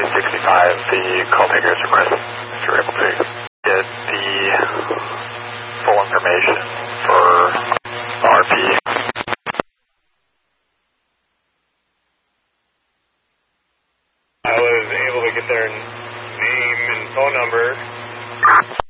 the call taker is requested. If you're able to get the full information for RP. I was able to get their name and phone number.